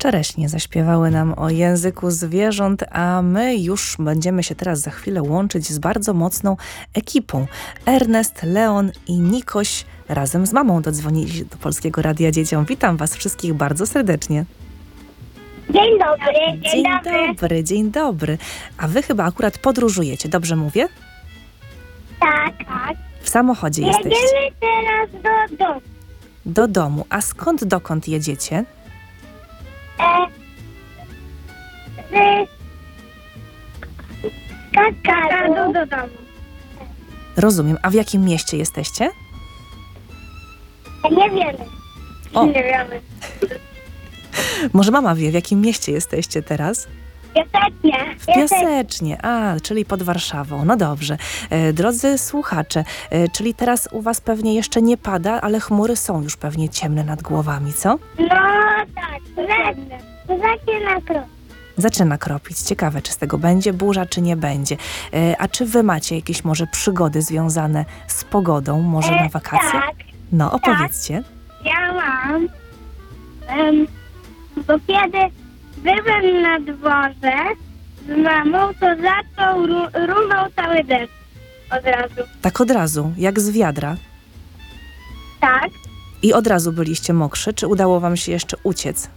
Czereśnie zaśpiewały nam o języku zwierząt, a my już będziemy się teraz za chwilę łączyć z bardzo mocną ekipą. Ernest, Leon i Nikoś razem z mamą dodzwonili się do Polskiego Radia Dzieciom. Witam Was wszystkich bardzo serdecznie. Dzień dobry, Dzień dobry. A Wy chyba akurat podróżujecie, dobrze mówię? Tak. W samochodzie jesteście. Jedziemy teraz do domu. Do domu. A dokąd jedziecie? Z Kakaru do domu. Rozumiem. A w jakim mieście jesteście? Nie wiemy. O. Nie wiemy. Może mama wie, w jakim mieście jesteście teraz? Piosecznie. Piosecznie, czyli pod Warszawą. No dobrze. Drodzy słuchacze, czyli teraz u Was pewnie jeszcze nie pada, ale chmury są już pewnie ciemne nad głowami, co? No tak, zaczyna krok. Zaczyna kropić. Ciekawe, czy z tego będzie burza, czy nie będzie. A czy Wy macie jakieś może przygody związane z pogodą, może na wakacje? Tak, No, opowiedzcie. ja mam. Bo kiedy byłem na dworze z mamą, to zaczął runął cały deszcz od razu. Tak od razu, jak z wiadra. Tak. I od razu byliście mokrzy, czy udało Wam się jeszcze uciec